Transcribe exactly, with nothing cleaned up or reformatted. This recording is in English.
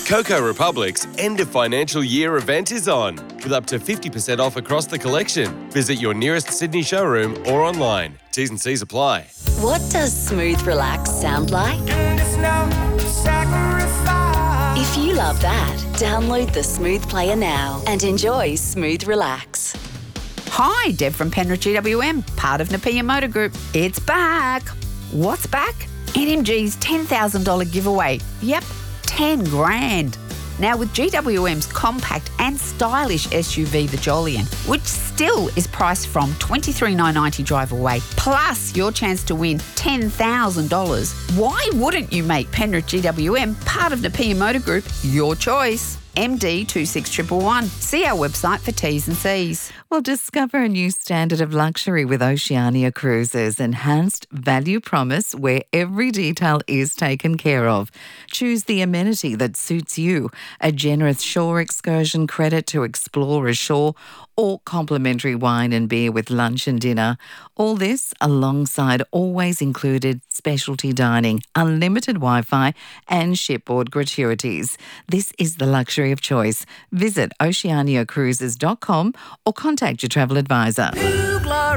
Coco Republic's end of financial year event is on, with up to fifty percent off across the collection. Visit your nearest Sydney showroom or online. T's and C's apply. What does smooth relax sound like? If you love that, download the Smooth Player now and enjoy Smooth Relax. Hi, Deb from Penrith G W M, part of Napier Motor Group. It's back. What's back? N M G's ten thousand dollars giveaway. Yep, ten grand. Now with G W M's compact and stylish S U V, the Jolyon, which still is priced from twenty-three thousand nine hundred ninety dollars drive away, plus your chance to win ten thousand dollars. Why wouldn't you make Penrith G W M part of Napier Motor Group your choice? M D two six one one one. See our website for T's and C's. Well, discover a new standard of luxury with Oceania Cruises' enhanced value promise, where every detail is taken care of. Choose the amenity that suits you, a generous shore excursion credit to explore ashore, or complimentary wine and beer with lunch and dinner. All this alongside always included specialty dining, unlimited Wi-Fi and shipboard gratuities. This is the luxury of choice. Visit oceania cruises dot com or contact your travel advisor.